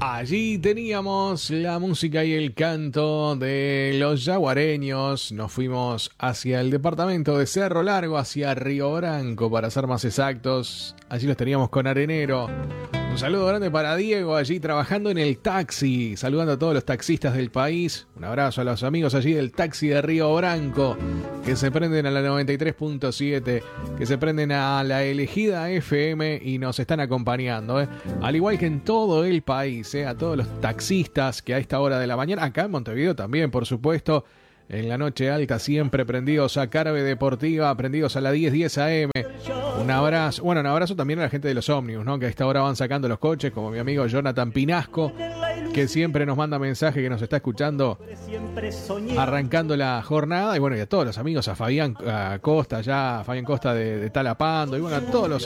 Allí teníamos la música y el canto de los yaguareños. Nos fuimos hacia el departamento de Cerro Largo, hacia Río Branco, para ser más exactos. Allí los teníamos con Arenero. Un saludo grande para Diego, allí trabajando en el taxi, saludando a todos los taxistas del país. Un abrazo a los amigos allí del taxi de Río Branco, que se prenden a la 93.7, que se prenden a la elegida FM y nos están acompañando, al igual que en todo el país, a todos los taxistas que a esta hora de la mañana, acá en Montevideo también, por supuesto, en la noche alta, siempre prendidos a Carve Deportiva, prendidos a la 10:10 AM. Un abrazo también a la gente de los ómnibus, ¿no? Que a esta hora van sacando los coches, como mi amigo Jonathan Pinasco, que siempre nos manda mensaje, que nos está escuchando arrancando la jornada. Y bueno, y a todos los amigos, a Fabián Costa, ya Fabián Costa de Talapando, y bueno, a todos los